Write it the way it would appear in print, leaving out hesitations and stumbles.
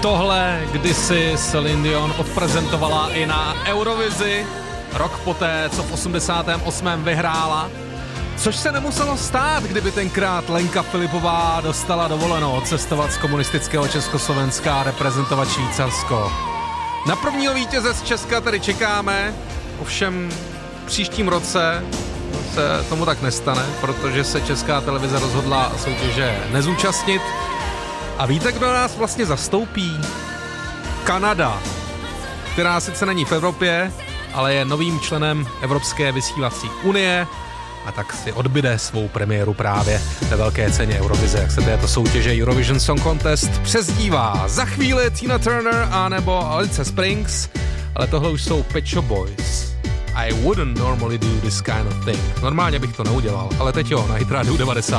Tohle kdysi Celine Dion odprezentovala i na Eurovizi, rok poté, co v 88. vyhrála. Což se nemuselo stát, kdyby tenkrát Lenka Filipová dostala dovoleno cestovat z komunistického Československa a reprezentovat Švýcarsko. Na prvního vítěze z Česka tady čekáme, ovšem v příštím roce se tomu tak nestane, protože se Česká televize rozhodla soutěže nezúčastnit. A víte, kdo nás vlastně zastoupí? Kanada, která sice není v Evropě, ale je novým členem Evropské vysílací unie a tak si odbyde svou premiéru právě ve velké ceně Eurovize, jak se této soutěže Eurovision Song Contest přezdívá. Za chvíli Tina Turner a nebo Alice Springs, ale tohle už jsou Pet Shop Boys. I wouldn't normally do this kind of thing. Normálně bych to neudělal, ale teď jo, na Hit Radio 90.